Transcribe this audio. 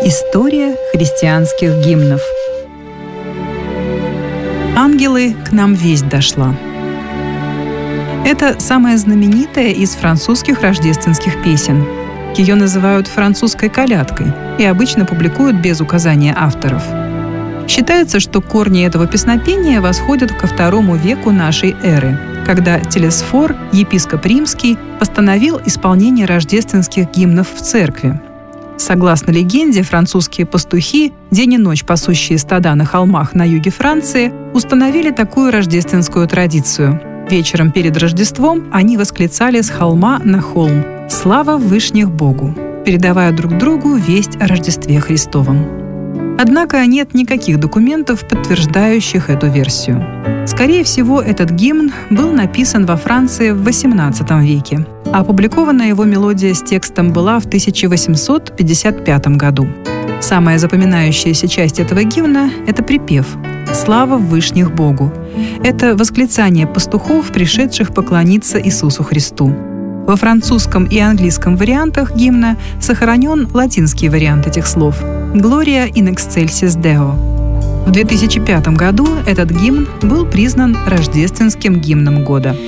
История христианских гимнов. «Ангелы, к нам весть дошла». Это самая знаменитая из французских рождественских песен. Ее называют французской колядкой и обычно публикуют без указания авторов. Считается, что корни этого песнопения восходят ко II веку нашей эры, когда Телесфор, епископ римский, постановил исполнение рождественских гимнов в церкви. Согласно легенде, французские пастухи, день и ночь пасущие стада на холмах на юге Франции, установили такую рождественскую традицию. Вечером перед Рождеством они восклицали с холма на холм «Слава Вышних Богу», передавая друг другу весть о Рождестве Христовом. Однако нет никаких документов, подтверждающих эту версию. Скорее всего, этот гимн был написан во Франции в XVIII веке, а опубликована его мелодия с текстом была в 1855 году. Самая запоминающаяся часть этого гимна – это припев «Слава Вышних Богу». Это восклицание пастухов, пришедших поклониться Иисусу Христу. Во французском и английском вариантах гимна сохранен латинский вариант этих слов «Gloria in excelsis Deo». В 2005 году этот гимн был признан рождественским гимном года.